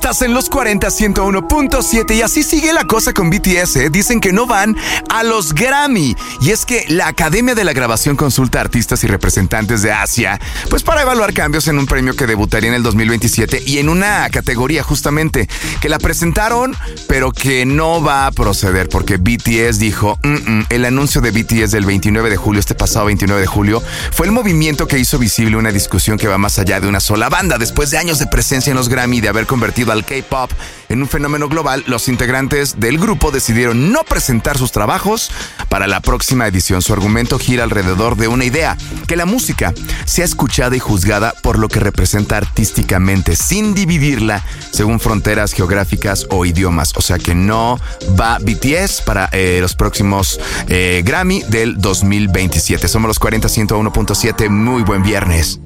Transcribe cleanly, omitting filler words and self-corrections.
Estás en los 40 101.7 y así sigue la cosa con BTS, ¿eh? Dicen que no van a los Grammy. Y es que la Academia de la Grabación consulta a artistas y representantes de Asia, pues para evaluar cambios en un premio que debutaría en el 2027 y en una categoría justamente que la presentaron, pero que no va a proceder porque BTS dijo, el anuncio de BTS del 29 de julio, este pasado 29 de julio, fue el movimiento que hizo visible una discusión que va más allá de una sola banda. Después de años de presencia en los Grammy y de haber convertido al K-pop en un fenómeno global, los integrantes del grupo decidieron no presentar sus trabajos para la próxima edición. Su argumento gira alrededor de una idea: que la música sea escuchada y juzgada por lo que representa artísticamente, sin dividirla según fronteras geográficas o idiomas. O sea que no va BTS para los próximos Grammy del 2027. Somos los 40 101.7. Muy buen viernes.